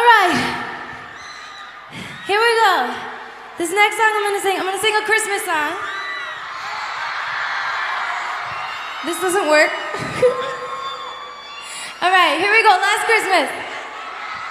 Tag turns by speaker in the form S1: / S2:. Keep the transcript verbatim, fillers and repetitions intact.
S1: right. Here we go. This next song I'm gonna sing, I'm gonna sing a Christmas song. This doesn't work. All right, here we go. Last Christmas.